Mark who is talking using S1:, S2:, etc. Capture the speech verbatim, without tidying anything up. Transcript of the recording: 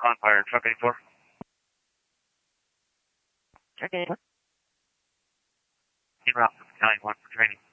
S1: Confire, truck eighty-four.
S2: Truck eighty-four.
S1: En route, nine one for training.